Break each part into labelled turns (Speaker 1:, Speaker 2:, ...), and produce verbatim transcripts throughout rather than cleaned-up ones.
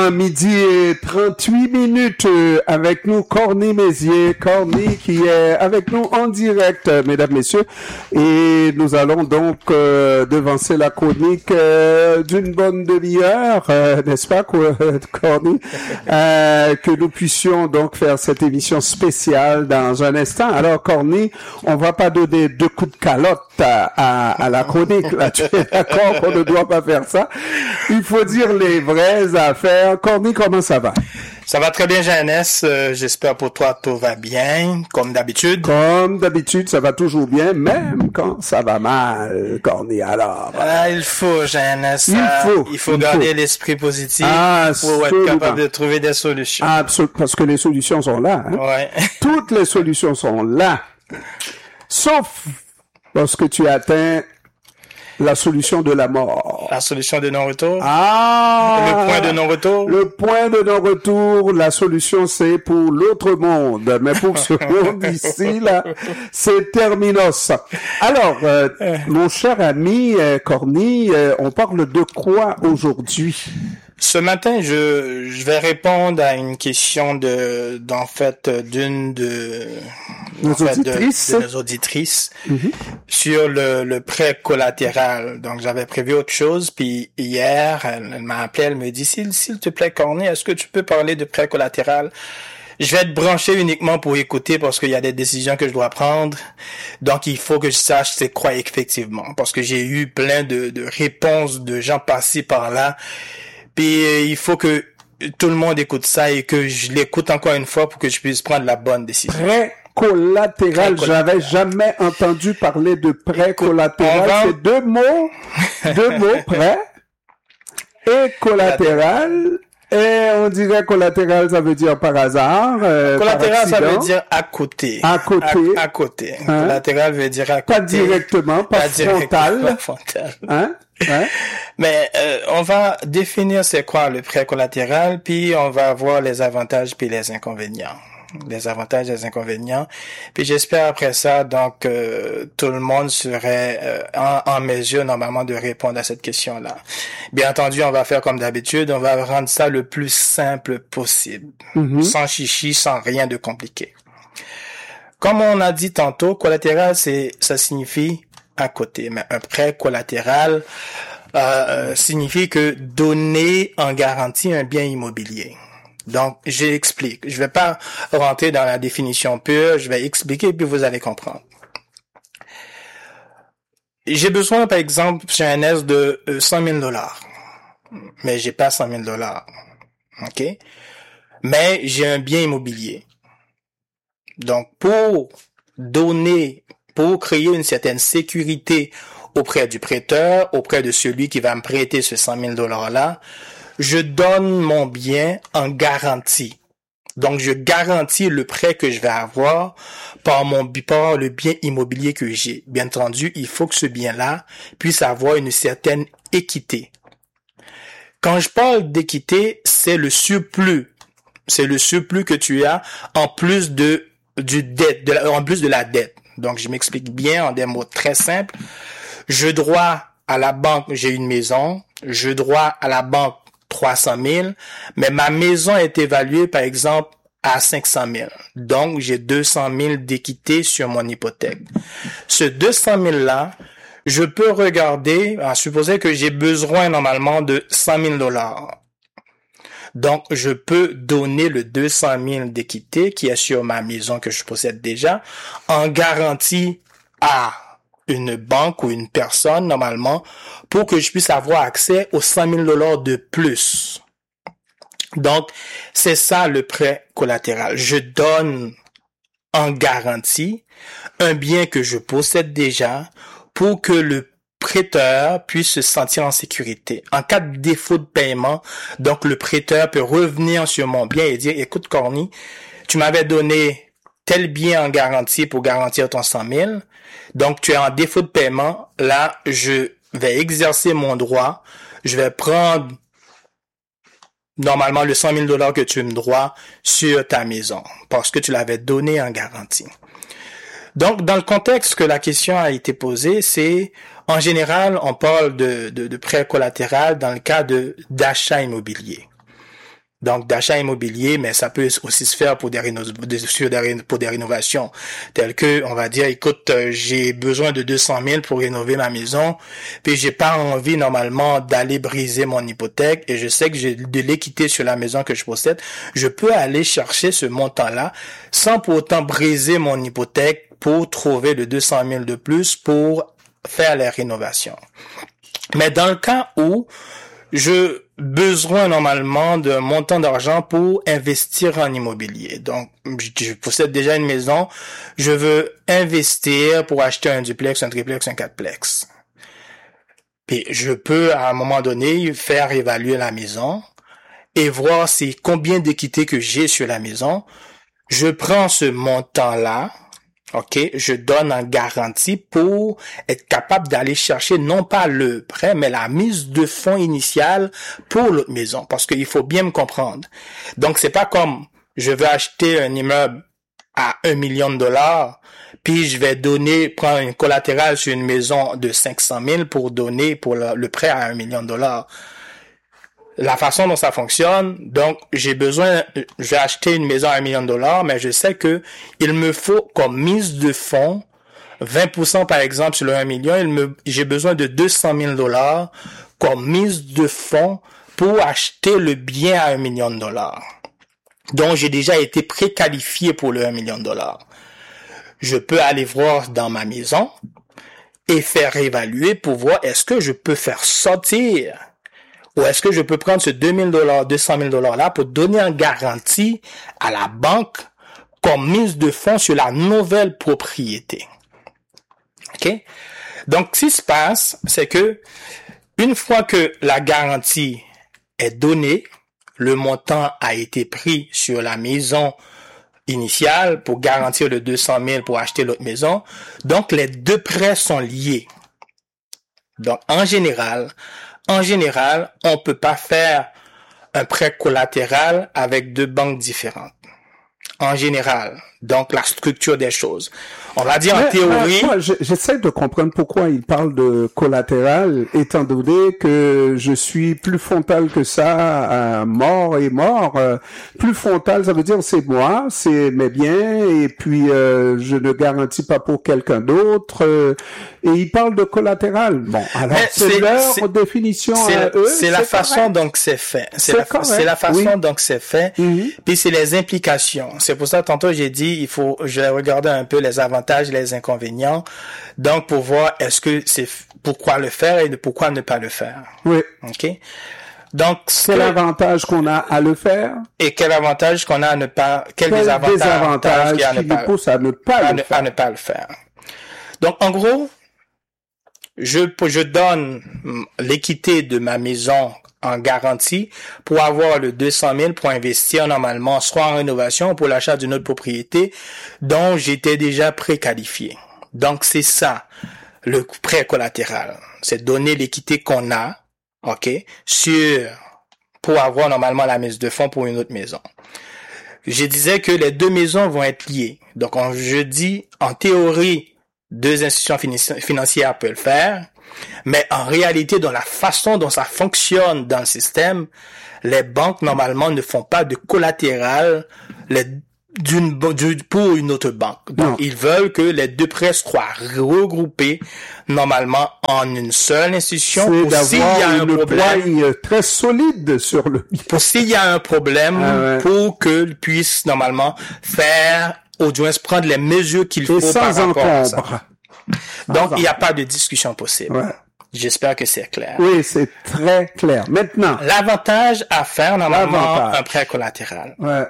Speaker 1: bien, midi et trente-huit minutes euh, avec nous, Corny Mézier. Corny qui est avec nous en direct, euh, mesdames, messieurs. Et nous allons donc euh, devancer la chronique euh, d'une bonne demi-heure, euh, n'est-ce pas, Corny? euh, que nous puissions donc faire cette émission spéciale dans un instant. Alors, Corny, on va pas donner deux coups de calotte à, à, à la chronique. Là, tu es d'accord qu'on ne doit pas faire ça? Il faut dire les vraies affaires. Corny, comment ça va?
Speaker 2: Ça va très bien, Jeannès. Euh, j'espère pour toi tout va bien, comme d'habitude.
Speaker 1: Comme d'habitude, ça va toujours bien, même quand ça va mal, Corny. Alors,
Speaker 2: ah, il faut, Jeannès.
Speaker 1: Il faut.
Speaker 2: Il faut
Speaker 1: il
Speaker 2: garder
Speaker 1: faut.
Speaker 2: l'esprit positif
Speaker 1: Ah,
Speaker 2: pour être capable de trouver des solutions.
Speaker 1: Absolument, parce que les solutions sont là. Hein?
Speaker 2: Ouais.
Speaker 1: Toutes les solutions sont là. Sauf lorsque tu atteins la solution de la mort.
Speaker 2: La solution de non-retour.
Speaker 1: Ah!
Speaker 2: Le point de non-retour.
Speaker 1: Le point de non-retour, la solution, c'est pour l'autre monde. Mais pour ce monde ici, là, c'est terminos. Alors, euh, mon cher ami euh, Corny, euh, on parle de quoi aujourd'hui?
Speaker 2: Ce matin, je, je vais répondre à une question de, d'en fait, d'une de,
Speaker 1: nos
Speaker 2: en fait,
Speaker 1: auditrices,
Speaker 2: de, de nos auditrices
Speaker 1: mm-hmm.
Speaker 2: sur le, le prêt collatéral. Donc, j'avais prévu autre chose, puis hier, elle, elle m'a appelé, elle me dit, s'il, s'il te plaît, Corny, est-ce que tu peux parler de prêt collatéral? Je vais être branché uniquement pour écouter parce qu'il y a des décisions que je dois prendre. Donc, il faut que je sache c'est quoi effectivement. Parce que j'ai eu plein de, de réponses de gens passés par là. Puis euh, il faut que tout le monde écoute ça et que je l'écoute encore une fois pour que je puisse prendre la bonne décision.
Speaker 1: Prêt collatéral, j'avais jamais entendu parler de prêt collatéral. Va... C'est deux mots, deux mots, prêt et collatéral. Et on dirait collatéral, ça veut dire par hasard. Euh,
Speaker 2: collatéral, ça veut dire à côté.
Speaker 1: À côté.
Speaker 2: À, à côté.
Speaker 1: Hein?
Speaker 2: Collatéral veut dire à côté.
Speaker 1: Pas directement, pas, pas frontal.
Speaker 2: Directement, frontal.
Speaker 1: Hein? Hein?
Speaker 2: Mais euh, on va définir c'est quoi le prêt collatéral, puis on va voir les avantages puis les inconvénients. Les avantages et les inconvénients. Puis j'espère après ça, donc, euh, tout le monde serait euh, en, en mesure normalement de répondre à cette question-là. Bien entendu, on va faire comme d'habitude, on va rendre ça le plus simple possible. Mm-hmm. Sans chichi, sans rien de compliqué. Comme on a dit tantôt, collatéral, c'est ça signifie à côté. Mais un prêt collatéral euh, signifie que donner en garantie un bien immobilier. Donc, j'explique. Je vais pas rentrer dans la définition pure, je vais expliquer puis vous allez comprendre. J'ai besoin, par exemple, chez un S de cent mille dollars. Mais j'ai pas cent mille dollars. OK? Mais j'ai un bien immobilier. Donc, pour donner, pour créer une certaine sécurité auprès du prêteur, auprès de celui qui va me prêter ce cent mille dollars-là, je donne mon bien en garantie. Donc, je garantis le prêt que je vais avoir par mon par le bien immobilier que j'ai. Bien entendu, il faut que ce bien-là puisse avoir une certaine équité. Quand je parle d'équité, c'est le surplus. C'est le surplus que tu as en plus de du dette, de la, en plus de la dette. Donc, je m'explique bien en des mots très simples. Je dois à la banque, j'ai une maison. Je dois à la banque trois cent mille, mais ma maison est évaluée, par exemple, à cinq cent mille. Donc, j'ai deux cent mille d'équité sur mon hypothèque. Ce deux cent mille-là, je peux regarder, à supposer que j'ai besoin normalement de cent mille dollars. Donc, je peux donner le deux cent mille d'équité qui est sur ma maison que je possède déjà en garantie à une banque ou une personne, normalement, pour que je puisse avoir accès aux cent mille dollars de plus. Donc, c'est ça le prêt collatéral. Je donne en garantie un bien que je possède déjà pour que le prêteur puisse se sentir en sécurité. En cas de défaut de paiement, donc le prêteur peut revenir sur mon bien et dire, écoute, Corny, tu m'avais donné tel bien en garantie pour garantir ton cent mille. Donc, tu es en défaut de paiement. Là, je vais exercer mon droit. Je vais prendre normalement le cent mille dollars que tu me dois sur ta maison parce que tu l'avais donné en garantie. Donc, dans le contexte que la question a été posée, c'est en général, on parle de, de, de prêt collatéral dans le cas de d'achat immobilier. Donc, d'achat immobilier, mais ça peut aussi se faire pour des, réno- sur des, pour des rénovations. Telles que, on va dire, écoute, euh, j'ai besoin de deux cent mille pour rénover ma maison, puis j'ai pas envie, normalement, d'aller briser mon hypothèque, et je sais que j'ai de l'équité sur la maison que je possède. Je peux aller chercher ce montant-là, sans pour autant briser mon hypothèque pour trouver le deux cent mille de plus pour faire les rénovations. Mais dans le cas où je besoin normalement d'un montant d'argent pour investir en immobilier. Donc, je possède déjà une maison, je veux investir pour acheter un duplex, un triplex, un quadplex. Puis, je peux, à un moment donné, faire évaluer la maison et voir c'est combien d'équité que j'ai sur la maison. Je prends ce montant-là, OK, je donne en garantie pour être capable d'aller chercher non pas le prêt, mais la mise de fonds initiale pour l'autre maison. Parce qu'il faut bien me comprendre. Donc, c'est pas comme je veux acheter un immeuble à un million de dollars, puis je vais donner, prendre une collatérale sur une maison de cinq cent mille pour donner pour le, le prêt à un million de dollars. La façon dont ça fonctionne, donc j'ai besoin, je vais acheter une maison à un million de dollars, mais je sais que il me faut comme mise de fonds vingt pour cent par exemple sur le un million, il me, j'ai besoin de deux cent mille dollars comme mise de fonds pour acheter le bien à un million de dollars. Donc j'ai déjà été préqualifié pour le un million de dollars. Je peux aller voir dans ma maison et faire évaluer pour voir est-ce que je peux faire sortir ou est-ce que je peux prendre ce deux mille dollars, deux cent mille dollars là pour donner en garantie à la banque comme mise de fonds sur la nouvelle propriété. OK? Donc, ce qui se passe, c'est que une fois que la garantie est donnée, le montant a été pris sur la maison initiale pour garantir le deux cent mille pour acheter l'autre maison. Donc, les deux prêts sont liés. Donc, en général, En général, on peut pas faire un prêt collatéral avec deux banques différentes. En général. Donc, la structure des choses. On va dire en
Speaker 1: mais,
Speaker 2: théorie...
Speaker 1: Moi, j'essaie de comprendre pourquoi il parle de collatéral, étant donné que je suis plus frontal que ça, euh, mort et mort. Euh, plus frontal, ça veut dire c'est moi, c'est mes biens, et puis euh, je ne garantis pas pour quelqu'un d'autre. Euh, et il parle de collatéral. Bon, alors c'est leur définition
Speaker 2: c'est
Speaker 1: à
Speaker 2: la,
Speaker 1: eux.
Speaker 2: C'est la façon dont c'est fait. C'est la, c'est la façon
Speaker 1: oui.
Speaker 2: dont c'est fait.
Speaker 1: Mm-hmm.
Speaker 2: Puis c'est les implications. C'est pour ça, tantôt, j'ai dit, il faut, je vais regarder un peu les avantages, les inconvénients. Donc, pour voir est-ce que c'est, pourquoi le faire et pourquoi ne pas le faire.
Speaker 1: Oui.
Speaker 2: OK? Donc,
Speaker 1: quel que, avantage qu'on a à le faire?
Speaker 2: Et quel avantage qu'on a à ne pas, quel, quel désavantage,
Speaker 1: désavantage qui,
Speaker 2: à ne
Speaker 1: qui
Speaker 2: pas,
Speaker 1: nous pousse à ne pas
Speaker 2: à
Speaker 1: le
Speaker 2: ne,
Speaker 1: faire.
Speaker 2: À ne pas le faire. Donc, en gros, je, je donne l'équité de ma maison en garantie pour avoir le deux cent mille pour investir normalement soit en rénovation ou pour l'achat d'une autre propriété dont j'étais déjà préqualifié. Donc, c'est ça, le prêt collatéral. C'est donner l'équité qu'on a, OK, sur, pour avoir normalement la mise de fonds pour une autre maison. Je disais que les deux maisons vont être liées. Donc, on, je dis, en théorie, deux institutions financières peuvent le faire, mais en réalité, dans la façon dont ça fonctionne dans le système, les banques, normalement, ne font pas de collatéral les, d'une, d'une, pour une autre banque. Donc, non. Ils veulent que les deux prêts soient regroupés, normalement, en une seule institution.
Speaker 1: C'est
Speaker 2: pour
Speaker 1: d'avoir
Speaker 2: s'il y a un
Speaker 1: une
Speaker 2: problème,
Speaker 1: très solide sur le...
Speaker 2: Pour s'il y a un problème, ah ouais. pour qu'ils puissent, normalement, faire... ou du moins prendre les mesures qu'il faut par rapport à ça. Donc, il n'y a pas de discussion possible. Ouais. J'espère que c'est clair.
Speaker 1: Oui, c'est très clair. Maintenant,
Speaker 2: l'avantage à faire, normalement, un prêt collatéral.
Speaker 1: Ouais.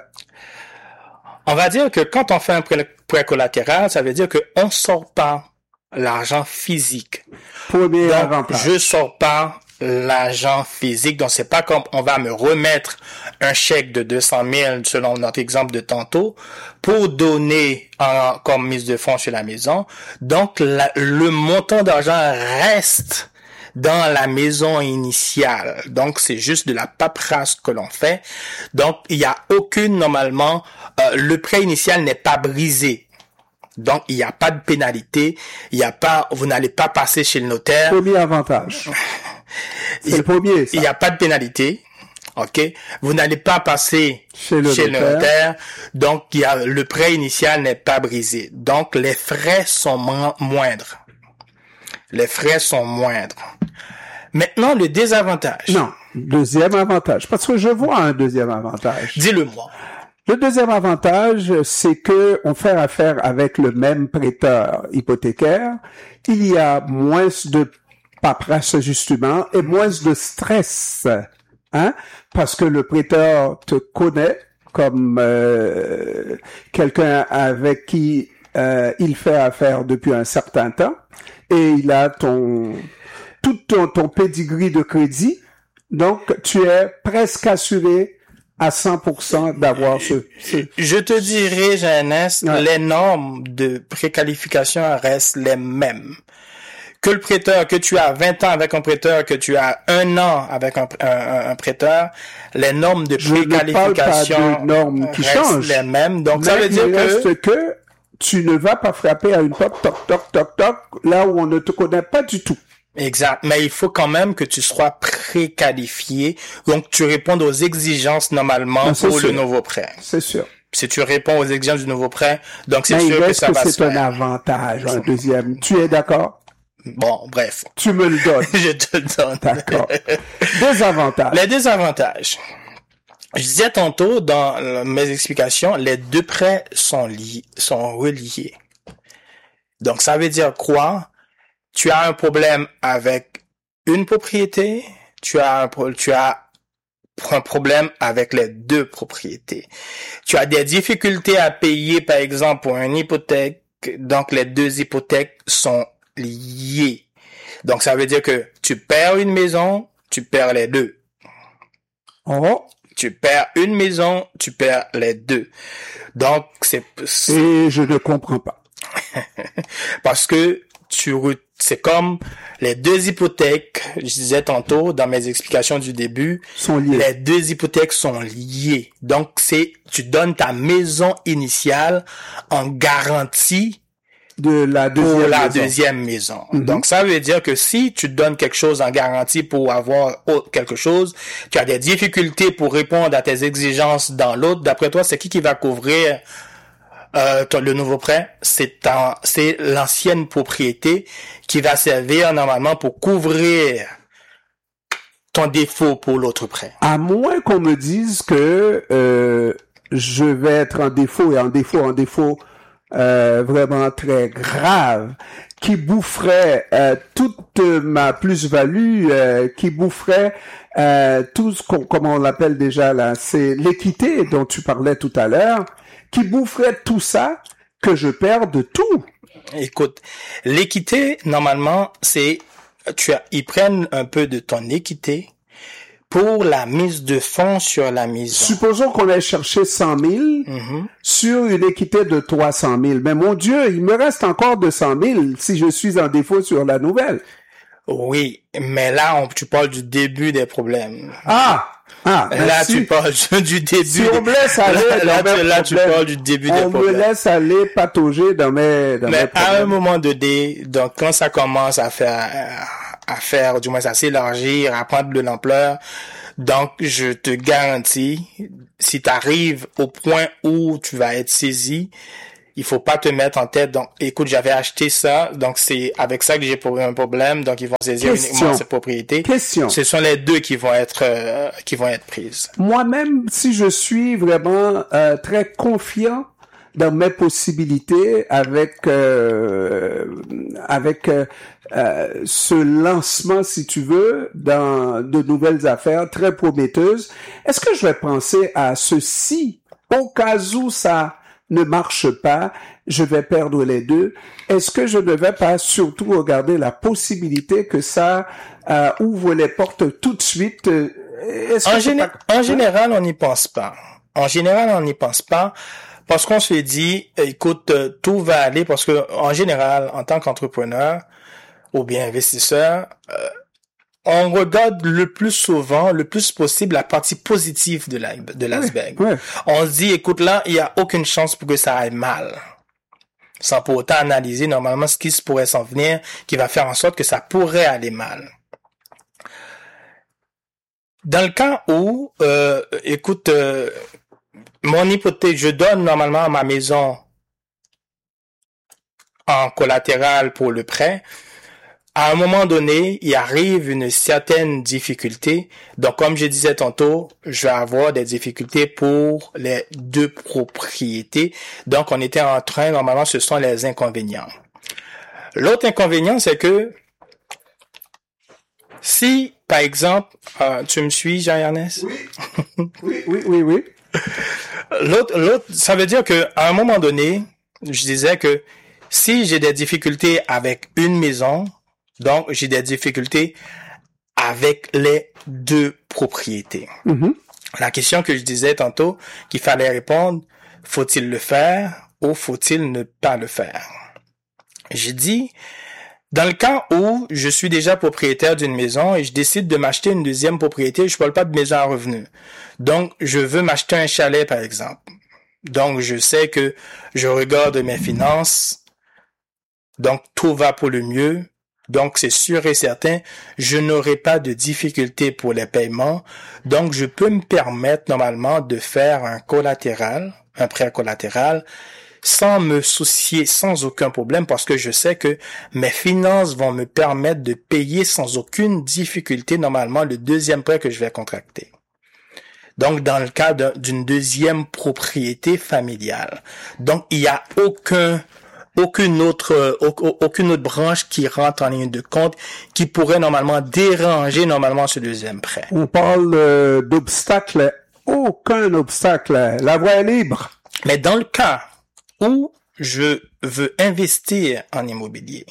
Speaker 2: On va dire que quand on fait un prêt, prêt collatéral, ça veut dire qu'on ne sort pas l'argent physique.
Speaker 1: Premier
Speaker 2: donc,
Speaker 1: avantage.
Speaker 2: Je sors pas l'argent physique. Donc, c'est pas comme on va me remettre un chèque de deux cent mille, selon notre exemple de tantôt, pour donner en, comme mise de fonds sur la maison. Donc, la, le montant d'argent reste dans la maison initiale. Donc, c'est juste de la paperasse que l'on fait. Donc, il n'y a aucune, normalement, euh, le prêt initial n'est pas brisé. Donc, il n'y a pas de pénalité. Il n'y a pas, vous n'allez pas passer chez le notaire.
Speaker 1: Premier avantage. C'est le premier, ça.
Speaker 2: Il n'y a pas de pénalité. OK? Vous n'allez pas passer
Speaker 1: chez le
Speaker 2: chez
Speaker 1: notaire.
Speaker 2: le notaire. Donc, il y a, le prêt initial n'est pas brisé. Donc, les frais sont mo- moindres. Les frais sont moindres. Maintenant, le désavantage.
Speaker 1: Non, deuxième avantage. Parce que je vois un deuxième avantage.
Speaker 2: Dis-le-moi.
Speaker 1: Le deuxième avantage, c'est que on fait affaire avec le même prêteur hypothécaire. Il y a moins de paperasse, justement, et moins de stress, hein, parce que le prêteur te connaît comme euh, quelqu'un avec qui euh, il fait affaire depuis un certain temps, et il a ton tout ton, ton pedigree de crédit, donc tu es presque assuré à cent pour cent d'avoir ce, ce...
Speaker 2: Je te dirais, Jeannès,
Speaker 1: Ouais.
Speaker 2: les normes de préqualification restent les mêmes. Que le prêteur, que tu as vingt ans avec un prêteur, que tu as un an avec un, un, un prêteur, les normes de
Speaker 1: Je ne parle pas
Speaker 2: préqualification
Speaker 1: de normes qui
Speaker 2: restent
Speaker 1: changent.
Speaker 2: les mêmes. Donc,
Speaker 1: Mais
Speaker 2: ça veut dire
Speaker 1: il
Speaker 2: que...
Speaker 1: reste que tu ne vas pas frapper à une porte, toc, toc, toc, toc, là où on ne te connaît pas du tout.
Speaker 2: Exact. Mais il faut quand même que tu sois préqualifié. Donc, tu réponds aux exigences normalement
Speaker 1: Non, c'est
Speaker 2: pour
Speaker 1: sûr.
Speaker 2: le nouveau prêt.
Speaker 1: C'est sûr.
Speaker 2: Si tu réponds aux exigences du nouveau prêt, donc c'est
Speaker 1: Mais il
Speaker 2: sûr que
Speaker 1: reste
Speaker 2: ça
Speaker 1: que
Speaker 2: va se
Speaker 1: c'est un
Speaker 2: faire.
Speaker 1: avantage, un deuxième. Tu es d'accord?
Speaker 2: Bon, bref.
Speaker 1: Tu me le donnes.
Speaker 2: Je te le donne.
Speaker 1: D'accord. Désavantage.
Speaker 2: Les désavantages. Je disais tantôt dans euh, mes explications, les deux prêts sont liés, sont reliés. Donc, ça veut dire quoi? Tu as un problème avec une propriété, tu as un, pro- tu as un problème avec les deux propriétés. Tu as des difficultés à payer, par exemple, pour une hypothèque. Donc, les deux hypothèques sont liées. Donc, ça veut dire que tu perds une maison, tu perds les deux.
Speaker 1: Oh.
Speaker 2: Tu perds une maison, tu perds les deux. Donc, c'est, c'est
Speaker 1: Et je ne comprends pas.
Speaker 2: parce que tu, re- c'est comme les deux hypothèques, je disais tantôt dans mes explications du début,
Speaker 1: Sont liés.
Speaker 2: les deux hypothèques sont liées. Donc, c'est, tu donnes ta maison initiale en garantie
Speaker 1: De la deuxième
Speaker 2: pour la
Speaker 1: maison.
Speaker 2: deuxième maison.
Speaker 1: Mhm.
Speaker 2: Donc, ça veut dire que si tu donnes quelque chose en garantie pour avoir autre quelque chose, tu as des difficultés pour répondre à tes exigences dans l'autre. D'après toi, c'est qui qui va couvrir euh, ton- le nouveau prêt? C'est ta- c'est l'ancienne propriété qui va servir normalement pour couvrir ton défaut pour l'autre prêt.
Speaker 1: À moins qu'on me dise que euh, je vais être en défaut et en défaut, en défaut euh, vraiment très grave, qui boufferait euh, toute ma plus-value, euh, qui boufferait euh, tout ce qu'on, comment on l'appelle déjà là, c'est l'équité dont tu parlais tout à l'heure, qui boufferait tout ça, que je perde tout.
Speaker 2: Écoute, l'équité, normalement, c'est, tu as, ils prennent un peu de ton équité pour la mise de fonds sur la maison.
Speaker 1: Supposons qu'on ait cherché cent mille
Speaker 2: Mhm.
Speaker 1: sur une équité de trois cent mille. Mais mon Dieu, il me reste encore deux cent mille si je suis en défaut sur la nouvelle.
Speaker 2: Oui, mais là, on, tu parles du début des problèmes.
Speaker 1: Ah! Ah! ben
Speaker 2: Là,
Speaker 1: si,
Speaker 2: tu parles du, du début.
Speaker 1: si on me laisse aller
Speaker 2: là,
Speaker 1: dans
Speaker 2: là, tu,
Speaker 1: mes
Speaker 2: là, tu
Speaker 1: problèmes,
Speaker 2: parles du début des
Speaker 1: on me
Speaker 2: problèmes.
Speaker 1: laisse aller patauger dans mes, dans mes
Speaker 2: Mais à un
Speaker 1: problèmes.
Speaker 2: moment donné, donc quand ça commence à faire, à faire, du moins à s'élargir, à prendre de l'ampleur, donc je te garantis, si tu arrives au point où tu vas être saisi, il faut pas te mettre en tête, donc écoute, j'avais acheté ça, donc c'est avec ça que j'ai un problème, donc ils vont saisir
Speaker 1: Question.
Speaker 2: uniquement cette propriété.
Speaker 1: Question.
Speaker 2: Ce sont les deux qui vont être, euh, qui vont être prises.
Speaker 1: Moi-même, si je suis vraiment euh, très confiant dans mes possibilités avec euh, avec euh, euh, ce lancement, si tu veux, dans de nouvelles affaires très prometteuses, est-ce que je vais penser à ceci au cas où ça ne marche pas, je vais perdre les deux? Est-ce que je ne vais pas surtout regarder la possibilité que ça euh, ouvre les portes tout de suite? Est-ce
Speaker 2: En,
Speaker 1: que c'est
Speaker 2: géné-
Speaker 1: pas-
Speaker 2: en général, on n'y pense pas. En général, on n'y pense pas parce qu'on se dit, écoute, euh, tout va aller parce que en général, en tant qu'entrepreneur ou bien investisseur, euh, on regarde le plus souvent, le plus possible, la partie positive de la- de l'iceberg.
Speaker 1: Ouais.
Speaker 2: On se dit, écoute, là, il y a aucune chance pour que ça aille mal. Sans pour autant analyser normalement ce qui se pourrait s'en venir, qui va faire en sorte que ça pourrait aller mal. Dans le cas où, euh, écoute, euh, mon hypothèque, je donne normalement ma maison en collatéral pour le prêt. À un moment donné, il arrive une certaine difficulté. Donc, comme je disais tantôt, je vais avoir des difficultés pour les deux propriétés. Donc, on était en train, normalement, ce sont les inconvénients. L'autre inconvénient, c'est que si, par exemple, euh, tu me suis, Jean-Ernest?
Speaker 1: Oui, oui, oui, oui, oui.
Speaker 2: L'autre, l'autre, ça veut dire que à un moment donné, je disais que si j'ai des difficultés avec une maison, donc j'ai des difficultés avec les deux propriétés.
Speaker 1: Mm-hmm.
Speaker 2: La question que je disais tantôt, qu'il fallait répondre, faut-il le faire ou faut-il ne pas le faire? J'ai dit, dans le cas où je suis déjà propriétaire d'une maison et je décide de m'acheter une deuxième propriété, je parle pas de maison à revenus. Donc, je veux m'acheter un chalet, par exemple. Donc, je sais que je regarde mes finances. Donc, tout va pour le mieux. Donc, c'est sûr et certain, je n'aurai pas de difficulté pour les paiements. Donc, je peux me permettre normalement de faire un collatéral, un prêt collatéral, sans me soucier, sans aucun problème, parce que je sais que mes finances vont me permettre de payer sans aucune difficulté normalement le deuxième prêt que je vais contracter. Donc, dans le cas d'une deuxième propriété familiale. Donc, il n'y a aucun, aucune autre, aucune autre branche qui rentre en ligne de compte qui pourrait normalement déranger normalement ce deuxième prêt.
Speaker 1: On parle euh, d'obstacle, aucun obstacle. La voie est libre.
Speaker 2: Mais dans le cas où je veux investir en immobilier,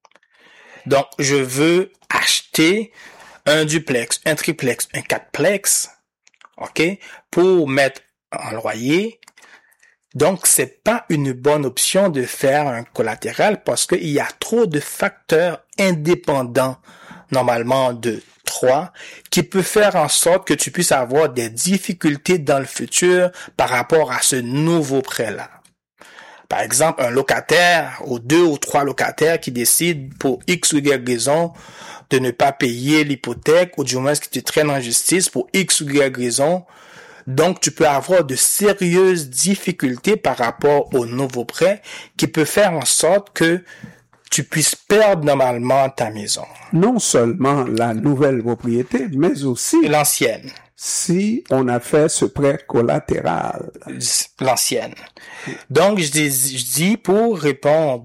Speaker 2: donc je veux acheter un duplex, un triplex, un quatreplex, ok, pour mettre en loyer. Donc, c'est pas une bonne option de faire un collatéral parce qu'il y a trop de facteurs indépendants, normalement de trois, qui peut faire en sorte que tu puisses avoir des difficultés dans le futur par rapport à ce nouveau prêt-là. Par exemple, un locataire ou deux ou trois locataires qui décident pour X ou Y raison de ne pas payer l'hypothèque ou du moins qui te traînent en justice pour X ou Y raison. Donc, tu peux avoir de sérieuses difficultés par rapport au nouveau prêt qui peut faire en sorte que tu puisses perdre normalement ta maison.
Speaker 1: Non seulement la nouvelle propriété, mais aussi
Speaker 2: l'ancienne.
Speaker 1: Si on a fait ce prêt collatéral.
Speaker 2: L'ancienne. Donc, je dis, je dis pour répondre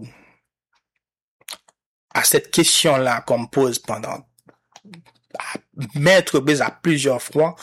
Speaker 2: à cette question-là qu'on me pose pendant à maintes reprises à plusieurs fois,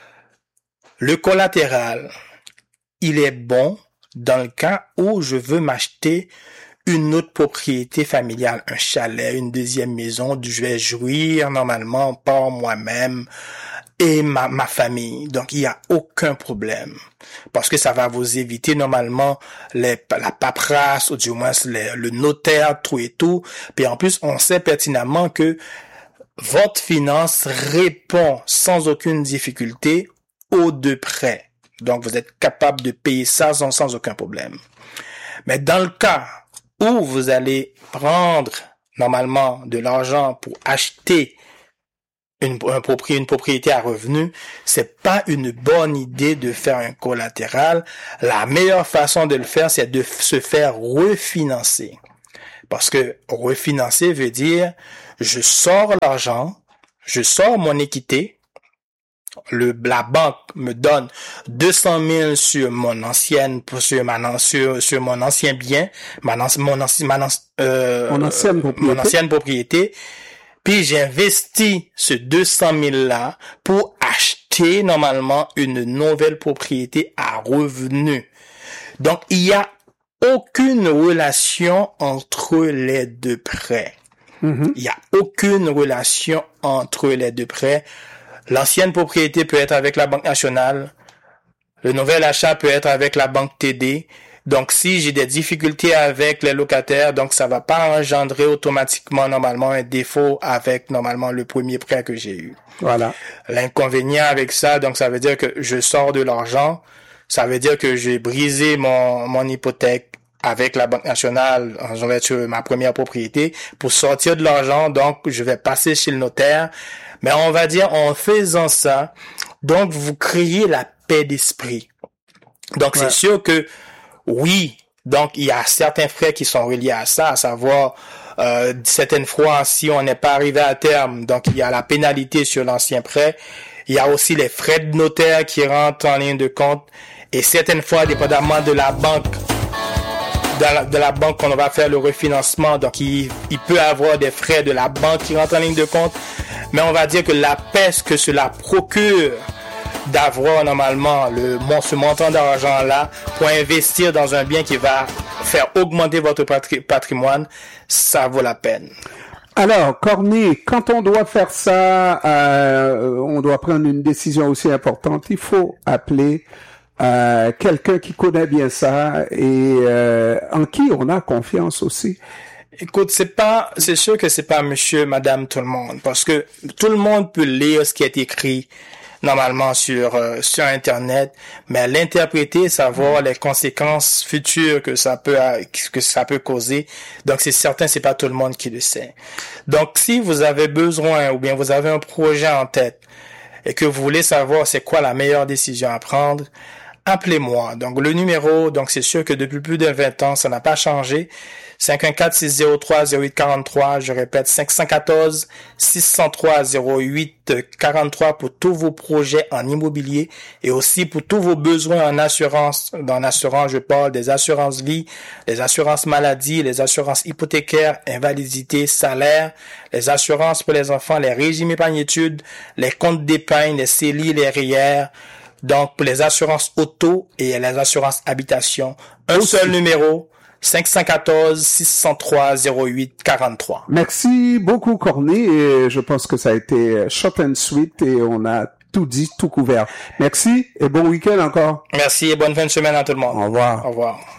Speaker 2: le collatéral, il est bon dans le cas où je veux m'acheter une autre propriété familiale, un chalet, une deuxième maison, d'où je vais jouir normalement par moi-même et ma, ma famille. Donc, il n'y a aucun problème. Parce que ça va vous éviter normalement les, la paperasse ou du moins les, le notaire, tout et tout. Puis en plus, on sait pertinemment que votre finance répond sans aucune difficulté aux deux prêts. Donc, vous êtes capable de payer ça sans, sans aucun problème. Mais dans le cas où vous allez prendre normalement de l'argent pour acheter une, un propri, une propriété à revenu, c'est pas une bonne idée de faire un collatéral. La meilleure façon de le faire, c'est de se faire refinancer. Parce que refinancer veut dire, je sors l'argent, je sors mon équité, le, la banque me donne deux cent mille sur mon ancienne, sur ma, sur, sur mon ancien bien, ma, mon, ancien, ma, euh,
Speaker 1: mon ancienne propriété.
Speaker 2: Mon ancienne propriété. Puis j'investis ce deux cent mille là pour acheter normalement une nouvelle propriété à revenu. Donc il y a aucune relation entre les deux prêts. Mm-hmm. Il y a aucune relation entre les deux prêts. L'ancienne propriété peut être avec la Banque nationale. Le nouvel achat peut être avec la Banque T D. Donc, si j'ai des difficultés avec les locataires, donc ça va pas engendrer automatiquement normalement un défaut avec normalement le premier prêt que j'ai eu.
Speaker 1: Voilà.
Speaker 2: L'inconvénient avec ça, donc ça veut dire que je sors de l'argent. Ça veut dire que j'ai brisé mon, mon hypothèque avec la Banque nationale, sur ma première propriété, pour sortir de l'argent. Donc, je vais passer chez le notaire. Mais on va dire, en faisant ça, donc vous créez la paix d'esprit. Donc, ouais. C'est sûr que, oui, donc il y a certains frais qui sont reliés à ça, à savoir, euh, certaines fois, si on n'est pas arrivé à terme, donc il y a la pénalité sur l'ancien prêt. Il y a aussi les frais de notaire qui rentrent en ligne de compte. Et certaines fois, dépendamment de la banque, de la, de la banque qu'on va faire le refinancement, donc il, il peut avoir des frais de la banque qui rentrent en ligne de compte. Mais on va dire que la paix que cela procure d'avoir normalement le, ce montant d'argent-là pour investir dans un bien qui va faire augmenter votre patrimoine, ça vaut la peine.
Speaker 1: Alors, Corny, quand on doit faire ça, euh, on doit prendre une décision aussi importante, il faut appeler euh, quelqu'un qui connaît bien ça et euh, en qui on a confiance aussi.
Speaker 2: Écoute, c'est pas, c'est sûr que c'est pas monsieur, madame, tout le monde, parce que tout le monde peut lire ce qui est écrit normalement sur euh, sur internet, mais l'interpréter, savoir les conséquences futures que ça peut que ça peut causer. Donc c'est certain, c'est pas tout le monde qui le sait. Donc si vous avez besoin ou bien vous avez un projet en tête et que vous voulez savoir c'est quoi la meilleure décision à prendre, appelez-moi. Donc le numéro, donc c'est sûr que depuis plus de vingt ans, ça n'a pas changé. cinq un quatre, six zéro trois, zéro huit quatre trois, je répète, cinq un quatre, six zéro trois, zéro huit quatre trois pour tous vos projets en immobilier et aussi pour tous vos besoins en assurance. Dans l'assurance, je parle des assurances vie, les assurances maladie, les assurances hypothécaires, invalidité, salaire, les assurances pour les enfants, les régimes épargne-études, les comptes d'épargne, les C E L I, les R I E R, donc pour les assurances auto et les assurances habitation. Un aussi. Seul numéro, cinq un quatre, six zéro trois, zéro huit quatre trois.
Speaker 1: Merci beaucoup, Corny, et je pense que ça a été short and sweet et on a tout dit, tout couvert. Merci et bon week-end encore.
Speaker 2: Merci et bonne fin de semaine à tout le monde.
Speaker 1: Au revoir.
Speaker 2: Au revoir.